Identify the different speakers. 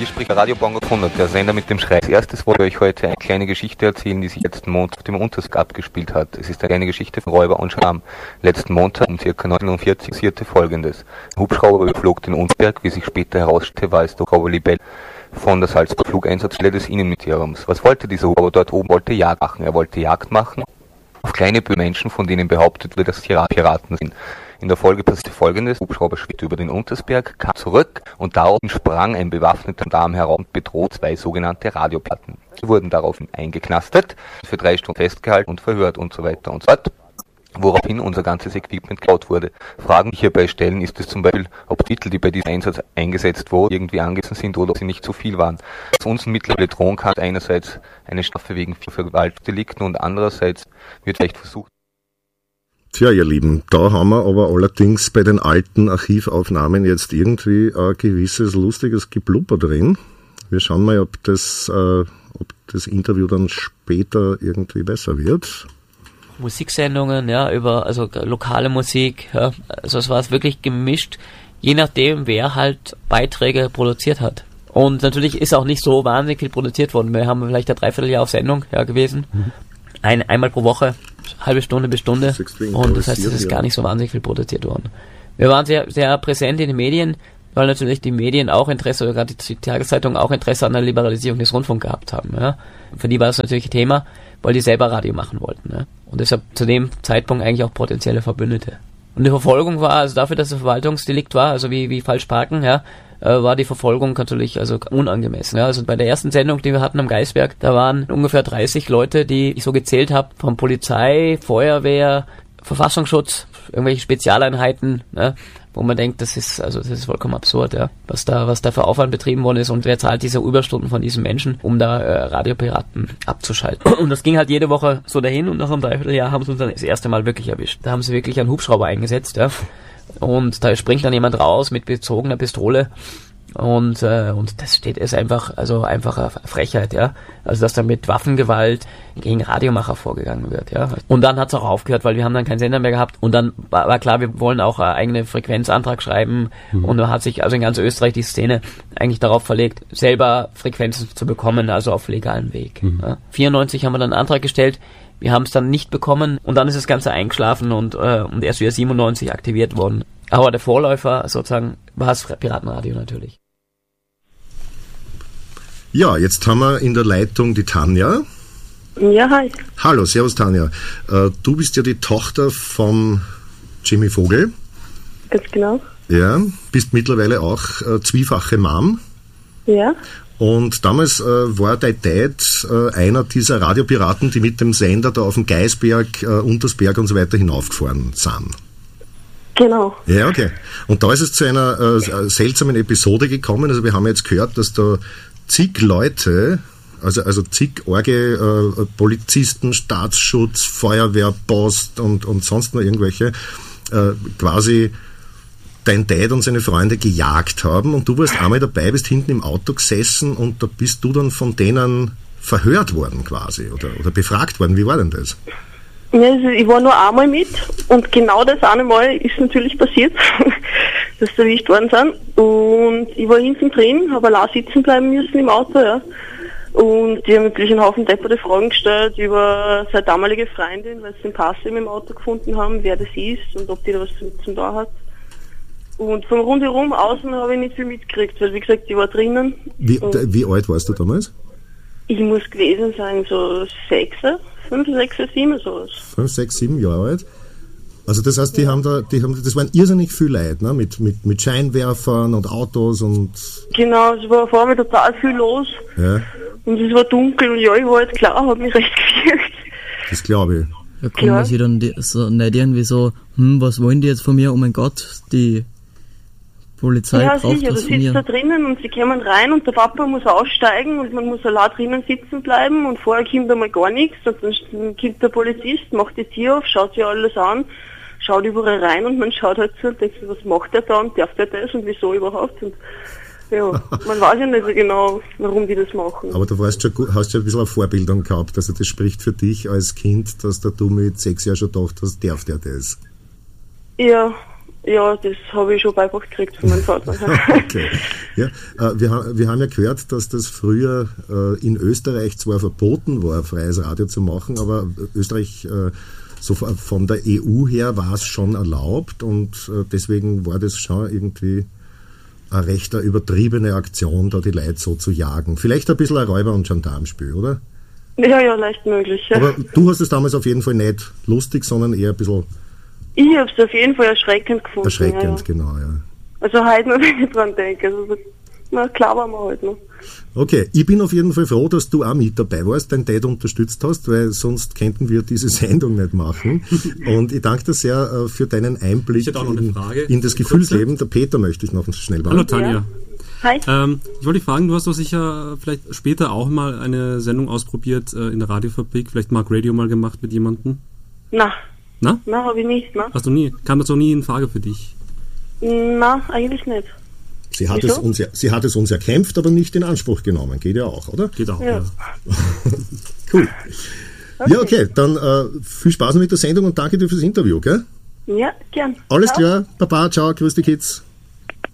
Speaker 1: Hier spricht Radio Bongo 100, der Sender mit dem Schrei. Als erstes wollte ich euch heute eine kleine Geschichte erzählen, die sich letzten Montag auf dem Untersberg abgespielt hat. Es ist eine kleine Geschichte von Räuber und Scham. Letzten Montag um ca. 19:40 passierte Folgendes. Ein Hubschrauber überflog den Untersberg, wie sich später herausstellte, war es Hubschrauber Libelle von der Salzburg Flugeinsatzstelle des Innenministeriums. Was wollte dieser Hubschrauber dort oben? Wollte Jagd machen. Er wollte Jagd machen auf kleine Menschen, von denen behauptet wurde, dass sie Piraten sind. In der Folge passierte Folgendes: Der Hubschrauber schwebte über den Untersberg, kam zurück und daraufhin sprang ein bewaffneter Dame heraus und bedroht zwei sogenannte Radiopiraten. Sie wurden daraufhin eingeknastet, für 3 Stunden festgehalten und verhört und so weiter und so fort. Woraufhin unser ganzes Equipment geklaut wurde. Fragen, die hierbei stellen, ist es zum Beispiel, ob Titel, die bei diesem Einsatz eingesetzt wurden, irgendwie angemessen sind oder ob sie nicht zu viel waren. Was uns mittlerweile drohen kann, einerseits eine Strafe wegen Vergewaltigungsdelikten und andererseits wird vielleicht versucht.
Speaker 2: Tja, ihr Lieben, da haben wir aber allerdings bei den alten Archivaufnahmen jetzt irgendwie ein gewisses lustiges Geblubber drin. Wir schauen mal, ob das Interview dann später irgendwie besser wird.
Speaker 3: Musiksendungen, ja, über, also lokale Musik, ja, also es war wirklich gemischt, je nachdem, wer halt Beiträge produziert hat. Und natürlich ist auch nicht so wahnsinnig viel produziert worden. Wir haben vielleicht ein Dreivierteljahr auf Sendung gewesen. Einmal pro Woche, halbe Stunde bis Stunde. Und das heißt, es ist gar nicht so wahnsinnig viel produziert worden. Wir waren sehr, sehr präsent in den Medien, weil natürlich die Medien auch Interesse, oder gerade die Tageszeitungen auch Interesse an der Liberalisierung des Rundfunks gehabt haben. Ja. Für die war das natürlich ein Thema, weil die selber Radio machen wollten. Ja. Und deshalb zu dem Zeitpunkt eigentlich auch potenzielle Verbündete. Und die Verfolgung war, also dafür, dass es ein Verwaltungsdelikt war, also wie falsch parken, ja, war die Verfolgung natürlich also unangemessen. Ja. Also bei der ersten Sendung, die wir hatten am Geisberg, da waren ungefähr 30 Leute, die ich so gezählt habe, von Polizei, Feuerwehr, Verfassungsschutz, irgendwelche Spezialeinheiten, ne, wo man denkt, das ist vollkommen absurd, ja, was da für Aufwand betrieben worden ist und wer zahlt diese Überstunden von diesen Menschen, um da Radiopiraten abzuschalten. Und das ging halt jede Woche so dahin und nach einem Dreivierteljahr haben sie uns dann das erste Mal wirklich erwischt. Da haben sie wirklich einen Hubschrauber eingesetzt, ja, und da springt dann jemand raus mit bezogener Pistole. Und das ist einfach eine Frechheit, ja. Also dass da mit Waffengewalt gegen Radiomacher vorgegangen wird, ja. Und dann hat es auch aufgehört, weil wir haben dann keinen Sender mehr gehabt. Und dann war klar, wir wollen auch einen eigenen Frequenzantrag schreiben. Und da hat sich also in ganz Österreich die Szene eigentlich darauf verlegt, selber Frequenzen zu bekommen, also auf legalem Weg. Ja. 94 haben wir dann einen Antrag gestellt. Wir haben es dann nicht bekommen und dann ist das Ganze eingeschlafen und erst wieder 97 aktiviert worden. Aber der Vorläufer sozusagen war das Piratenradio natürlich.
Speaker 2: Ja, jetzt haben wir in der Leitung die Tanja.
Speaker 4: Ja, hi.
Speaker 2: Hallo, servus Tanja. Du bist ja die Tochter vom Jimmy Vogel.
Speaker 4: Ganz genau.
Speaker 2: Ja, bist mittlerweile auch zwiefache Mom.
Speaker 4: Ja.
Speaker 2: Und damals war dein Dad einer dieser Radiopiraten, die mit dem Sender da auf dem Geisberg, Untersberg und so weiter hinaufgefahren sind.
Speaker 4: Genau.
Speaker 2: Ja, okay. Und da ist es zu einer seltsamen Episode gekommen. Also wir haben jetzt gehört, dass da zig Leute, also zig Orge, Polizisten, Staatsschutz, Feuerwehr, Post und sonst noch irgendwelche, quasi dein Dad und seine Freunde gejagt haben und du warst einmal dabei, bist hinten im Auto gesessen und da bist du dann von denen verhört worden quasi oder befragt worden. Wie war denn das?
Speaker 4: Ja, also ich war nur einmal mit und genau das eine Mal ist natürlich passiert, dass sie erwischt worden sind und ich war hinten drin, habe allein sitzen bleiben müssen im Auto, ja. Und die haben natürlich einen Haufen depperte Fragen gestellt über seine damalige Freundin, weil sie den Pass eben im Auto gefunden haben, wer das ist und ob die da was zum da hat. Und von rundherum außen habe ich nicht viel mitgekriegt, weil wie gesagt, ich war drinnen.
Speaker 2: Wie alt warst du damals?
Speaker 4: Ich muss gewesen sein, so 5, 6, 7, sowas. 5,
Speaker 2: 6, 7 Jahre alt. Also das heißt, das waren irrsinnig viele Leute, ne? Mit Scheinwerfern und Autos und...
Speaker 4: Genau, es war vor allem total viel los.
Speaker 2: Ja.
Speaker 4: Und es war dunkel und ja, ich war halt klar, habe mich recht gefürchtet.
Speaker 2: Das glaube ich.
Speaker 5: Ja, kann man sich dann so nicht irgendwie so, was wollen die jetzt von mir? Oh mein Gott, die Polizei
Speaker 4: ja,
Speaker 5: braucht
Speaker 4: sicher,
Speaker 5: was
Speaker 4: du
Speaker 5: von mir.
Speaker 4: sitzt da drinnen und sie kommen rein und der Papa muss aussteigen und man muss allein drinnen sitzen bleiben und vorher kommt einmal gar nichts und dann kommt der Polizist, macht die Tür auf, schaut sich alles an, schaut überall rein und man schaut halt so und denkt sich, was macht der da und darf der das und wieso überhaupt und ja, man weiß ja nicht so genau, warum die das machen.
Speaker 2: Aber du hast schon ein bisschen eine Vorbildung gehabt, also das spricht für dich als Kind, dass du mit 6 Jahren schon gedacht hast, darf der das?
Speaker 4: Ja, Ja, das habe ich schon beigebracht gekriegt von meinem Vater.
Speaker 2: Okay. Ja, wir haben ja gehört, dass das früher in Österreich zwar verboten war, freies Radio zu machen, aber Österreich so von der EU her war es schon erlaubt und deswegen war das schon irgendwie eine recht übertriebene Aktion, da die Leute so zu jagen. Vielleicht ein bisschen ein Räuber- und Gendarmspiel, oder?
Speaker 4: Ja, leicht möglich. Ja.
Speaker 2: Aber du hast es damals auf jeden Fall nicht lustig, sondern eher ein bisschen
Speaker 4: Ich habe es auf jeden Fall erschreckend gefunden.
Speaker 2: erschreckend,
Speaker 4: ja.
Speaker 2: genau, ja.
Speaker 4: Also heute noch, wenn ich dran denke. Also, na, klar war man halt noch.
Speaker 2: Okay, ich bin auf jeden Fall froh, dass du auch mit dabei warst, dein Dad unterstützt hast, weil sonst könnten wir diese Sendung nicht machen. Und ich danke dir sehr für deinen Einblick
Speaker 6: Ich hätte auch noch eine Frage.
Speaker 2: in das Gefühlsleben. Der Peter möchte ich noch schnell
Speaker 6: Hallo
Speaker 2: beantworten.
Speaker 6: Tanja.
Speaker 4: Hi.
Speaker 6: Ich wollte dich fragen, du hast doch sicher vielleicht später auch mal eine Sendung ausprobiert in der Radiofabrik, vielleicht Mark Radio mal gemacht mit jemandem?
Speaker 4: Na,
Speaker 6: Na?
Speaker 4: habe ich nicht, na.
Speaker 6: Hast du nie? Kam das auch nie in Frage für dich?
Speaker 4: Na, eigentlich nicht.
Speaker 2: Sie hat
Speaker 4: Wieso?
Speaker 2: sie hat es uns erkämpft, aber nicht in Anspruch genommen. Geht ja auch, oder?
Speaker 6: Geht auch,
Speaker 4: Ja.
Speaker 6: ja.
Speaker 2: Cool. Ja, okay, dann viel Spaß mit der Sendung und danke dir fürs Interview, gell?
Speaker 4: Ja, gern.
Speaker 2: Alles
Speaker 4: Ciao.
Speaker 2: klar, Papa, ciao, grüß die Kids.